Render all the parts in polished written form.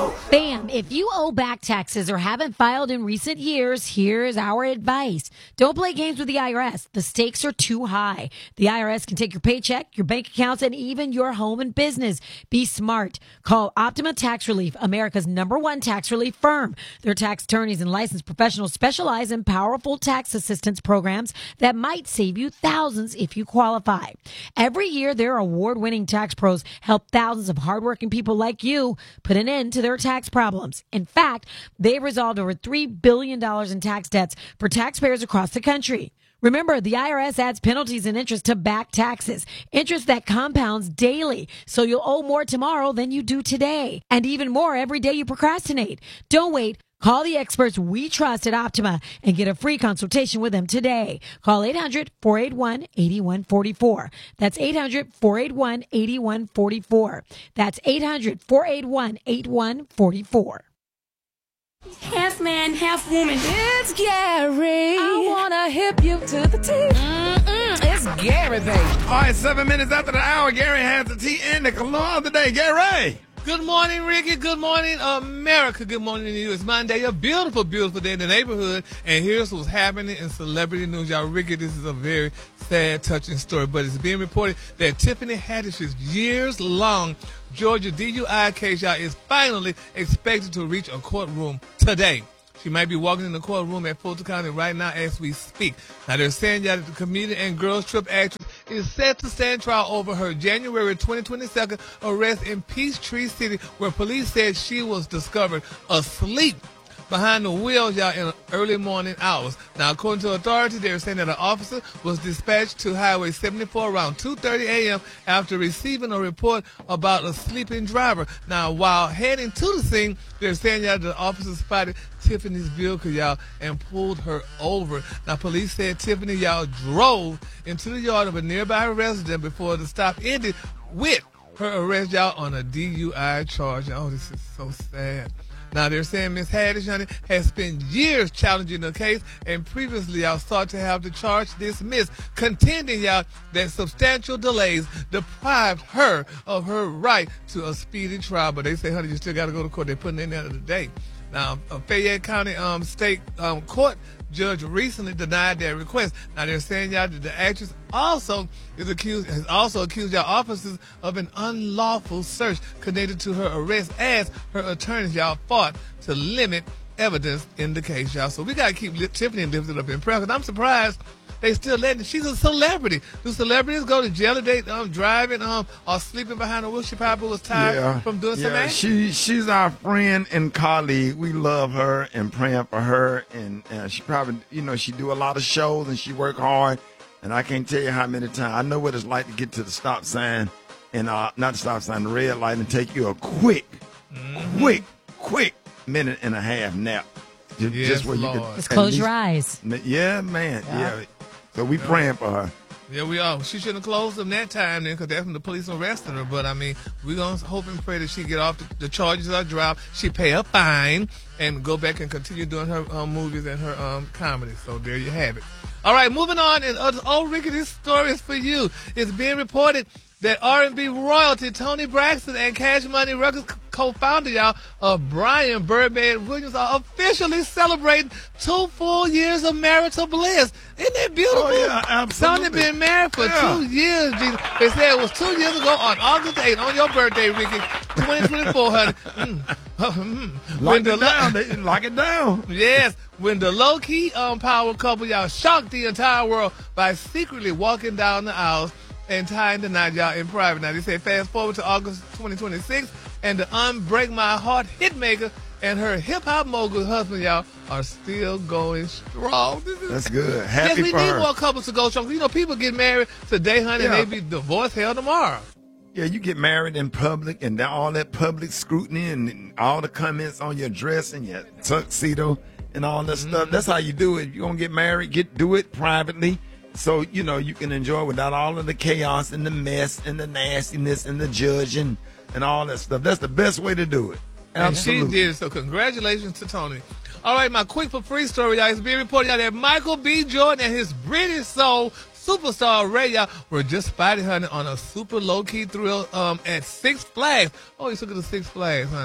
Bam! If you owe back taxes or haven't filed in recent years, here's our advice. Don't play games with the IRS. The stakes are too high. The IRS can take your paycheck, your bank accounts, and even your home and business. Be smart. Call Optima Tax Relief, America's #1 tax relief firm. Their tax attorneys and licensed professionals specialize in powerful tax assistance programs that might save you thousands if you qualify. Every year, their award-winning tax pros help thousands of hardworking people like you put an end to their tax problems. In fact, they've resolved over $3 billion in tax debts for taxpayers across the country. Remember, the IRS adds penalties and interest to back taxes, interest that compounds daily, so you'll owe more tomorrow than you do today, and even more every day you procrastinate. Don't wait. Call the experts we trust at Optima and get a free consultation with them today. Call 800-481-8144. That's 800-481-8144. That's 800-481-8144. Half man, half woman. It's Gary. I wanna hip you to the T. It's Gary, baby. All right, 7 minutes after the hour, Gary has the tea and the cologne of the day. Gary. Good morning, Ricky. Good morning, America. Good morning to you. It's Monday, a beautiful, beautiful day in the neighborhood. And here's what's happening in celebrity news. Y'all, Ricky, this is a very sad, touching story. But it's being reported that Tiffany Haddish's years-long Georgia DUI case, y'all, is finally expected to reach a courtroom today. She might be walking in the courtroom at Fulton County right now as we speak. Now, they're saying that the comedian and Girls Trip actress is set to stand trial over her January 2022 arrest in Peachtree City, where police said she was discovered asleep behind the wheel, y'all, in early morning hours. Now, according to authorities, they're saying that an officer was dispatched to Highway 74 around 2:30 a.m. after receiving a report about a sleeping driver. Now, while heading to the scene, they're saying, y'all, the officer spotted Tiffany's vehicle, y'all, and pulled her over. Now, police said Tiffany, y'all, drove into the yard of a nearby resident before the stop ended with her arrest, y'all, on a DUI charge. Oh, this is so sad. Now, they're saying Ms. Haddish, honey, has spent years challenging the case and previously, y'all, sought to have the charge dismissed, contending, y'all, that substantial delays deprived her of her right to a speedy trial. But they say, honey, you still got to go to court. They're putting it in there today. Now, a Fayette County State Court judge recently denied their request. Now, they're saying, y'all, that the actress has also accused y'all officers of an unlawful search connected to her arrest as her attorneys, y'all, fought to limit evidence in the case, y'all. So we got to keep Tiffany lifted up in prayer, because I'm surprised they still letting. She's a celebrity. Do celebrities go to jail if they driving or sleeping behind the wheel? She probably was tired from doing some action. She's our friend and colleague. We love her and praying for her. And she probably, she do a lot of shows and she work hard. And I can't tell you how many times. I know what it's like to get to the stop sign and not the stop sign, the red light, and take you a quick minute and a half nap. Just where Lord. you can Just close your eyes. Yeah, man. Yeah. So we praying for her. Yeah, we are. She shouldn't have closed them that time then, because that's when the police arrested her. But, I mean, we're going to hope and pray that she get off the charges are dropped. She pay a fine and go back and continue doing her movies and her comedy. So there you have it. All right, moving on. And Ricky, this story is for you. It's being reported that R&B royalty Tony Braxton and Cash Money Records co-founder, y'all, Brian Birdman Williams are officially celebrating 2 full years of marital bliss. Isn't that beautiful? Oh, yeah, absolutely. Tony been married for 2 years, Jesus. They said it was 2 years ago on August 8th, on your birthday, Ricky, 2024, honey. Lock it down. Yes, when the low-key power couple, y'all, shocked the entire world by secretly walking down the aisles and tying the knot, y'all, in private. Now, they say fast forward to August 2026, and the Unbreak My Heart hitmaker and her hip-hop mogul husband, y'all, are still going strong. That's good. Happy we for need her. more couples to go strong. People get married today, honey, and they be divorced hell tomorrow. Yeah, you get married in public, and all that public scrutiny and all the comments on your dress and your tuxedo and all that stuff. That's how you do it. If you're going to get married, do it privately. So, you can enjoy without all of the chaos and the mess and the nastiness and the judging and all that stuff. That's the best way to do it. Absolutely. And she did. So congratulations to Tony. All right, my quick for free story, y'all. It's being reported out that Michael B. Jordan and his British soul superstar Ray, y'all, were just spotted, honey, on a super low-key thrill at Six Flags. Oh, he took it to Six Flags, honey.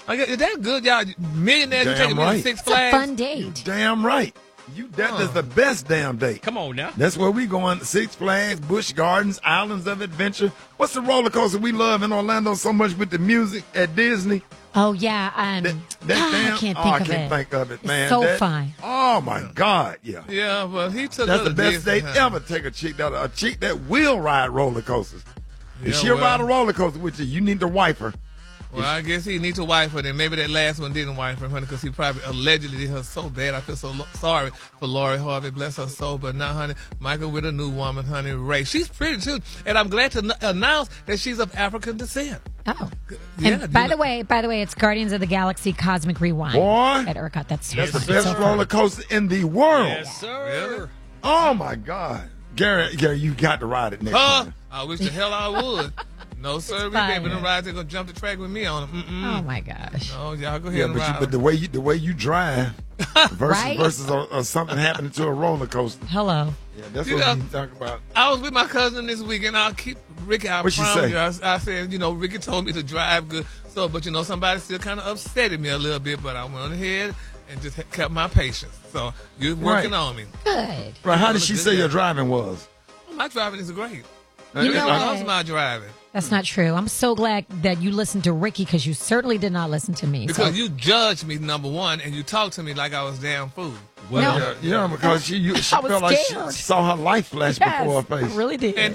Is that good, y'all? Millionaires, you Damn taking me right. to Six It's a Flags? fun date. Damn right. That is the best damn date. Come on now. That's where we going. Six Flags, Busch Gardens, Islands of Adventure. What's the roller coaster we love in Orlando so much with the music at Disney? Oh, yeah. I can't think of it. man. It's so fun. Oh my God, yeah. Yeah, but he took That's her the to best Disney, date huh? ever. Take a chick that will ride roller coasters. If Yeah, she'll well. ride a roller coaster with you, you need to wipe her. Well, I guess he needs to wife her. Then maybe that last one didn't wife her, honey, because he probably allegedly did her so bad. I feel so sorry for Lori Harvey. Bless her soul. But now, honey, Michael with a new woman, honey, Ray. She's pretty too, and I'm glad to announce that she's of African descent. Oh. Yeah, And by the way, it's Guardians of the Galaxy Cosmic Rewind. Boy. At ERCOT. That's That's the so best fun. roller coaster in the world. Yes, sir. Really? Oh my God, Gary, you got to ride it next time. I wish the hell I would. No, sir. We fire. baby, the rides are gonna jump the track with me on them. Oh, my gosh. Oh, y'all go ahead Yeah, and ride. but the way you drive Right? versus something happening to a roller coaster. Hello. Yeah, that's You what know- you talk about. I was with my cousin this weekend. I'll keep Ricky. I What'd she promise say? you. I said, Ricky told me to drive good. So, but somebody still kind of upset at me a little bit. But I went ahead and just kept my patience. So you're working Right. on me. Good. Right? How did she Good say your guy. driving was? Oh, my driving is great. You know I what? loves my driving That's not true. I'm so glad that you listened to Ricky because you certainly did not listen to me. because So- you judged me, number one, and you talked to me like I was damn fool. No. Yeah, because she I was felt like she scared. saw her life flash Yes, before her face. I really did. And